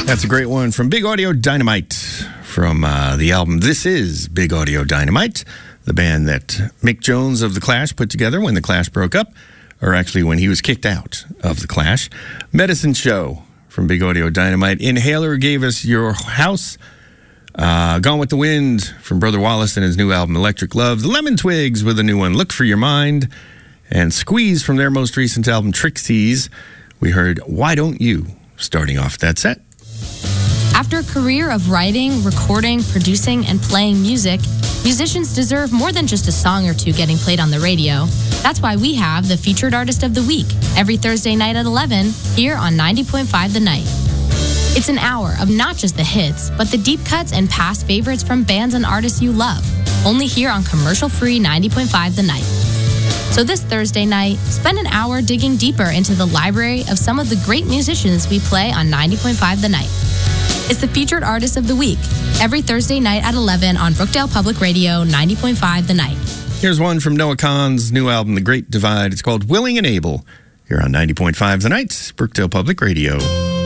That's a great one from Big Audio Dynamite from the album This Is Big Audio Dynamite, the band that Mick Jones of The Clash put together when The Clash broke up, or actually when he was kicked out of The Clash. Medicine Show from Big Audio Dynamite. Inhaler gave us Your House. Gone with the Wind from Brother Wallace and his new album Electric Love. The Lemon Twigs with a new one, Look for Your Mind. And Squeeze from their most recent album Trixies. We heard Why Don't You starting off that set. After a career of writing, recording, producing, and playing music, musicians deserve more than just a song or two getting played on the radio. That's why we have the Featured Artist of the Week every Thursday night at 11 here on 90.5 The Night. It's an hour of not just the hits, but the deep cuts and past favorites from bands and artists you love, only here on commercial-free 90.5 The Night. So this Thursday night, spend an hour digging deeper into the library of some of the great musicians we play on 90.5 The Night. It's the Featured Artist of the Week, every Thursday night at 11 on Brookdale Public Radio, 90.5 The Night. Here's one from Noah Kahan's new album, The Great Divide. It's called Willing and Able, here on 90.5 The Night, Brookdale Public Radio.